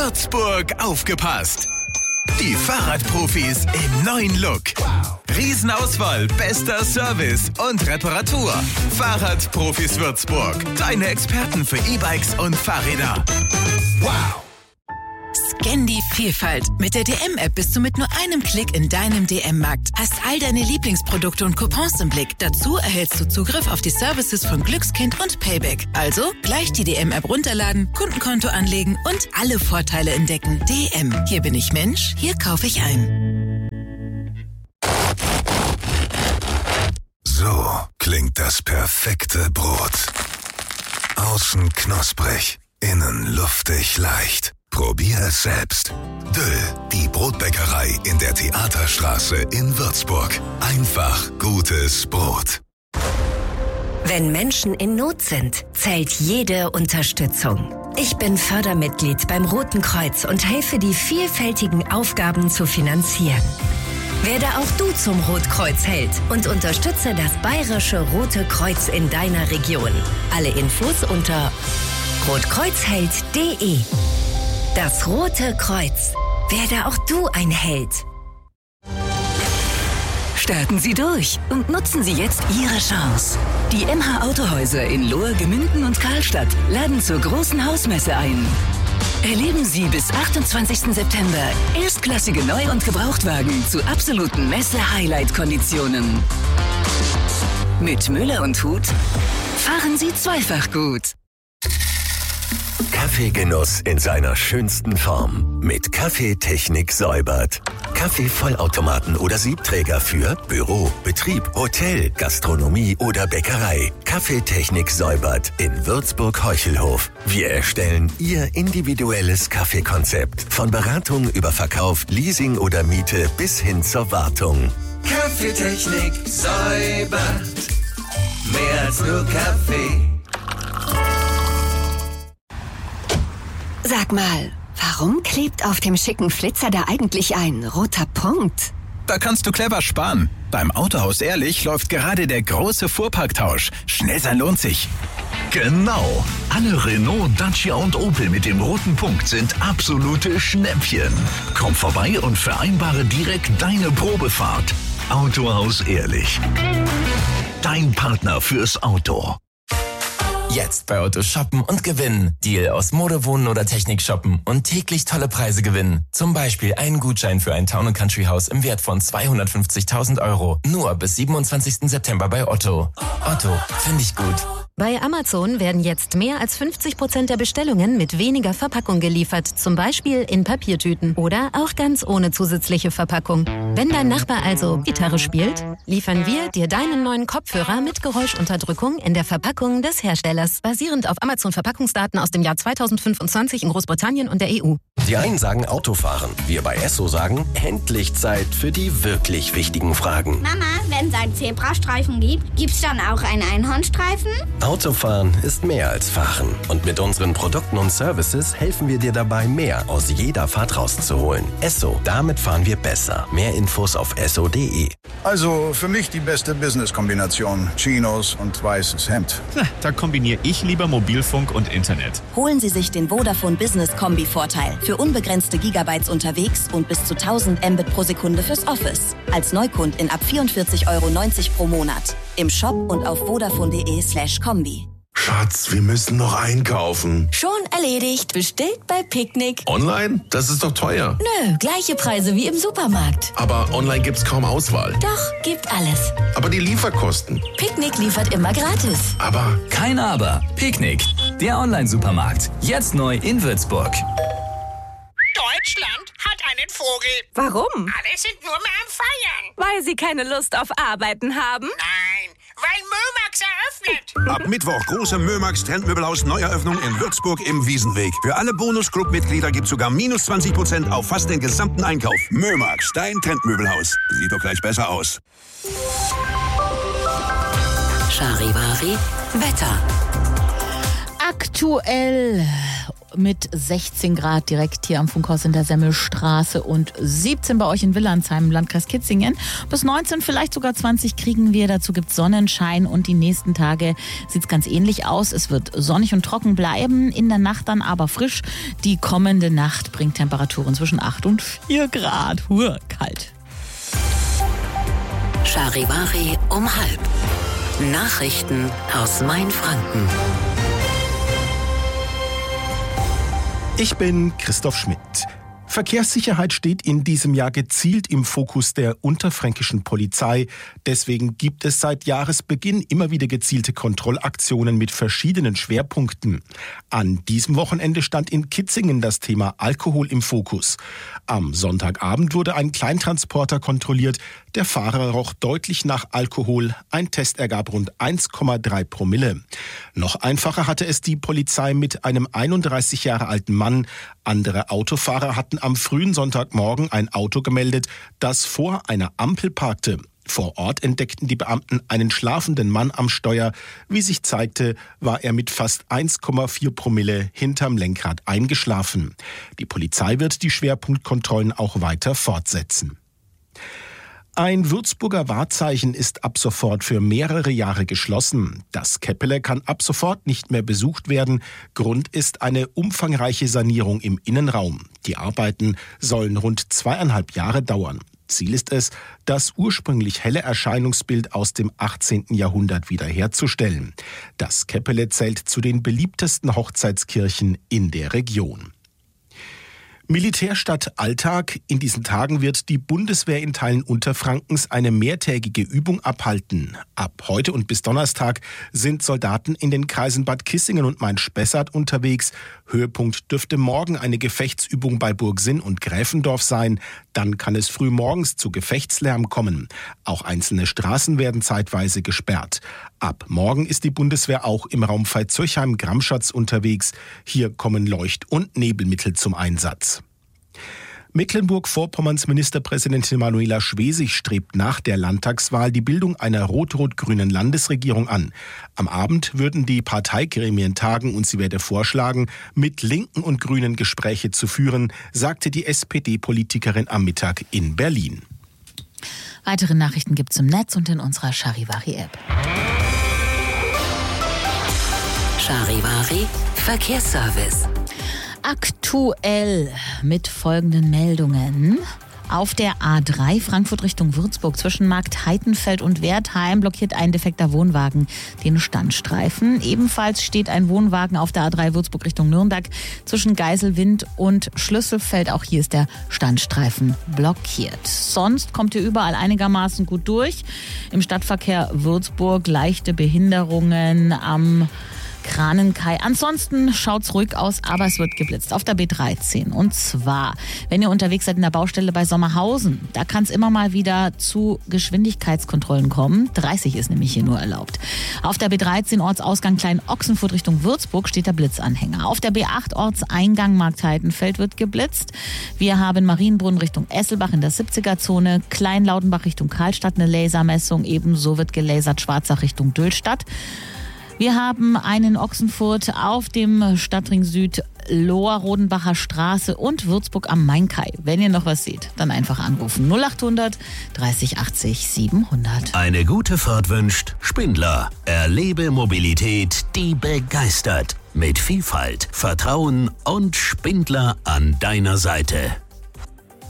Würzburg aufgepasst! Die Fahrradprofis im neuen Look. Riesenauswahl, bester Service und Reparatur. Fahrradprofis Würzburg. Deine Experten für E-Bikes und Fahrräder. Wow! Scan die Vielfalt. Mit der DM-App bist du mit nur einem Klick in deinem DM-Markt. Hast all deine Lieblingsprodukte und Coupons im Blick. Dazu erhältst du Zugriff auf die Services von Glückskind und Payback. Also gleich die DM-App runterladen, Kundenkonto anlegen und alle Vorteile entdecken. DM. Hier bin ich Mensch, hier kaufe ich ein. So klingt das perfekte Brot. Außen knusprig, innen luftig leicht. Probier es selbst. Döll, die Brotbäckerei in der Theaterstraße in Würzburg. Einfach gutes Brot. Wenn Menschen in Not sind, zählt jede Unterstützung. Ich bin Fördermitglied beim Roten Kreuz und helfe, die vielfältigen Aufgaben zu finanzieren. Werde auch du zum Rotkreuz-Held und unterstütze das Bayerische Rote Kreuz in deiner Region. Alle Infos unter rotkreuzheld.de. Das Rote Kreuz. Werde auch du ein Held. Starten Sie durch und nutzen Sie jetzt Ihre Chance. Die MH Autohäuser in Lohr, Gemünden und Karlstadt laden zur großen Hausmesse ein. Erleben Sie bis 28. September erstklassige Neu- und Gebrauchtwagen zu absoluten Messe-Highlight-Konditionen. Mit Müller und Huth fahren Sie zweifach gut. Kaffeegenuss in seiner schönsten Form mit Kaffeetechnik Säubert. Kaffeevollautomaten oder Siebträger für Büro, Betrieb, Hotel, Gastronomie oder Bäckerei. Kaffeetechnik Säubert in Würzburg-Heuchelhof. Wir erstellen Ihr individuelles Kaffeekonzept. Von Beratung über Verkauf, Leasing oder Miete bis hin zur Wartung. Kaffeetechnik Säubert. Mehr als nur Kaffee. Sag mal, warum klebt auf dem schicken Flitzer da eigentlich ein roter Punkt? Da kannst du clever sparen. Beim Autohaus Ehrlich läuft gerade der große Fuhrparktausch. Schnell sein lohnt sich. Genau. Alle Renault, Dacia und Opel mit dem roten Punkt sind absolute Schnäppchen. Komm vorbei und vereinbare direkt deine Probefahrt. Autohaus Ehrlich. Dein Partner fürs Auto. Jetzt bei Otto shoppen und gewinnen. Deal aus Mode, Wohnen oder Technik shoppen und täglich tolle Preise gewinnen. Zum Beispiel einen Gutschein für ein Town & Country Haus im Wert von 250.000 €. Nur bis 27. September bei Otto. Otto, finde ich gut. Bei Amazon werden jetzt mehr als 50% der Bestellungen mit weniger Verpackung geliefert. Zum Beispiel in Papiertüten oder auch ganz ohne zusätzliche Verpackung. Wenn dein Nachbar also Gitarre spielt, liefern wir dir deinen neuen Kopfhörer mit Geräuschunterdrückung in der Verpackung des Herstellers. Basierend auf Amazon-Verpackungsdaten aus dem Jahr 2025 in Großbritannien und der EU. Die einen sagen Autofahren. Wir bei Esso sagen, endlich Zeit für die wirklich wichtigen Fragen. Mama, wenn es einen Zebrastreifen gibt, gibt's dann auch einen Einhornstreifen? Autofahren ist mehr als Fahren. Und mit unseren Produkten und Services helfen wir dir dabei, mehr aus jeder Fahrt rauszuholen. Esso, damit fahren wir besser. Mehr Infos auf esso.de. Also für mich die beste Business-Kombination. Chinos und weißes Hemd. Da kombiniere ich lieber Mobilfunk und Internet. Holen Sie sich den Vodafone Business Kombi-Vorteil. Für unbegrenzte Gigabytes unterwegs und bis zu 1000 Mbit pro Sekunde fürs Office. Als Neukundin ab 44,90 € pro Monat. Im Shop und auf vodafone.de/Kombi. Schatz, wir müssen noch einkaufen. Schon erledigt. Bestellt bei Picknick. Online? Das ist doch teuer. Nö, gleiche Preise wie im Supermarkt. Aber online gibt's kaum Auswahl. Doch, gibt alles. Aber die Lieferkosten? Picknick liefert immer gratis. Aber... Kein Aber. Picknick, der Online-Supermarkt. Jetzt neu in Würzburg. Deutschland hat einen Vogel. Warum? Alle sind nur mehr am Feiern. Weil sie keine Lust auf Arbeiten haben? Nein, weil Mömax eröffnet. Ab Mittwoch große Mömax Trendmöbelhaus Neueröffnung in Würzburg im Wiesenweg. Für alle Bonus-Club-Mitglieder gibt's sogar minus 20% auf fast den gesamten Einkauf. Mömax, dein Trendmöbelhaus. Sieht doch gleich besser aus. Charivari Wetter. Aktuell mit 16 Grad direkt hier am Funkhaus in der Semmelstraße und 17 bei euch in Willandsheim im Landkreis Kitzingen. Bis 19, vielleicht sogar 20 kriegen wir. Dazu gibt es Sonnenschein und die nächsten Tage sieht es ganz ähnlich aus. Es wird sonnig und trocken bleiben, in der Nacht dann aber frisch. Die kommende Nacht bringt Temperaturen zwischen 8 und 4 Grad. Kalt. Charivari um 12:30. Nachrichten aus Mainfranken. Ich bin Christoph Schmidt. Verkehrssicherheit steht in diesem Jahr gezielt im Fokus der unterfränkischen Polizei. Deswegen gibt es seit Jahresbeginn immer wieder gezielte Kontrollaktionen mit verschiedenen Schwerpunkten. An diesem Wochenende stand in Kitzingen das Thema Alkohol im Fokus. Am Sonntagabend wurde ein Kleintransporter kontrolliert. Der Fahrer roch deutlich nach Alkohol. Ein Test ergab rund 1,3 Promille. Noch einfacher hatte es die Polizei mit einem 31 Jahre alten Mann. Andere Autofahrer hatten am frühen Sonntagmorgen ein Auto gemeldet, das vor einer Ampel parkte. Vor Ort entdeckten die Beamten einen schlafenden Mann am Steuer. Wie sich zeigte, war er mit fast 1,4 Promille hinterm Lenkrad eingeschlafen. Die Polizei wird die Schwerpunktkontrollen auch weiter fortsetzen. Ein Würzburger Wahrzeichen ist ab sofort für mehrere Jahre geschlossen. Das Käppele kann ab sofort nicht mehr besucht werden. Grund ist eine umfangreiche Sanierung im Innenraum. Die Arbeiten sollen rund 2,5 Jahre dauern. Ziel ist es, das ursprünglich helle Erscheinungsbild aus dem 18. Jahrhundert wiederherzustellen. Das Käppele zählt zu den beliebtesten Hochzeitskirchen in der Region. Militärstadt Alltag. In diesen Tagen wird die Bundeswehr in Teilen Unterfrankens eine mehrtägige Übung abhalten. Ab heute und bis Donnerstag sind Soldaten in den Kreisen Bad Kissingen und Main-Spessart unterwegs. Höhepunkt dürfte morgen eine Gefechtsübung bei Burgsinn und Gräfendorf sein. Dann kann es früh morgens zu Gefechtslärm kommen. Auch einzelne Straßen werden zeitweise gesperrt. Ab morgen ist die Bundeswehr auch im Raum Veitshöchheim-Gramschatz unterwegs. Hier kommen Leucht- und Nebelmittel zum Einsatz. Mecklenburg-Vorpommerns Ministerpräsidentin Manuela Schwesig strebt nach der Landtagswahl die Bildung einer rot-rot-grünen Landesregierung an. Am Abend würden die Parteigremien tagen und sie werde vorschlagen, mit Linken und Grünen Gespräche zu führen, sagte die SPD-Politikerin am Mittag in Berlin. Weitere Nachrichten gibt's im Netz und in unserer Charivari-App. Charivari Verkehrsservice. Aktuell mit folgenden Meldungen. Auf der A3 Frankfurt Richtung Würzburg zwischen Markt Heitenfeld und Wertheim blockiert ein defekter Wohnwagen den Standstreifen. Ebenfalls steht ein Wohnwagen auf der A3 Würzburg Richtung Nürnberg zwischen Geiselwind und Schlüsselfeld. Auch hier ist der Standstreifen blockiert. Sonst kommt ihr überall einigermaßen gut durch. Im Stadtverkehr Würzburg leichte Behinderungen am Kranenkai. Ansonsten schaut's ruhig aus, aber es wird geblitzt auf der B13. Und zwar, wenn ihr unterwegs seid in der Baustelle bei Sommerhausen, da kann es immer mal wieder zu Geschwindigkeitskontrollen kommen. 30 ist nämlich hier nur erlaubt. Auf der B13 Ortsausgang Klein-Ochsenfurt Richtung Würzburg steht der Blitzanhänger. Auf der B8 Ortseingang Markt Heitenfeld wird geblitzt. Wir haben Marienbrunn Richtung Esselbach in der 70er-Zone, Kleinlautenbach Richtung Karlstadt eine Lasermessung, ebenso wird gelasert Schwarzach Richtung Dülstadt. Wir haben einen Ochsenfurt auf dem Stadtring Süd, Lohr-Rodenbacher Straße und Würzburg am Mainkai. Wenn ihr noch was seht, dann einfach anrufen. 0800 30 80 700. Eine gute Fahrt wünscht Spindler. Erlebe Mobilität, die begeistert. Mit Vielfalt, Vertrauen und Spindler an deiner Seite.